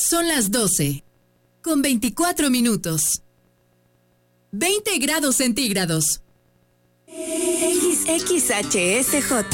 Son las 12, con 24 minutos. 20 grados centígrados. XHSJ